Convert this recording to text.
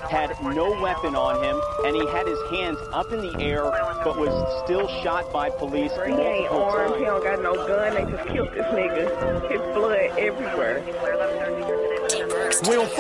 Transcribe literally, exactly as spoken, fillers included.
had no weapon on him, and he had his hands up in the air, but was still shot by police He ain't multiple armed, times. he don't got no gun, they just killed this nigga. His blood everywhere. Will